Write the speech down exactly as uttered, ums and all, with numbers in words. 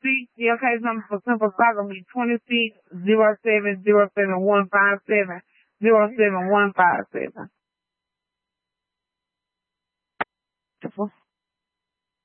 speak, your case number for simple stock will be twenty-six zero seven zero seven one five seven zero seven one five seven.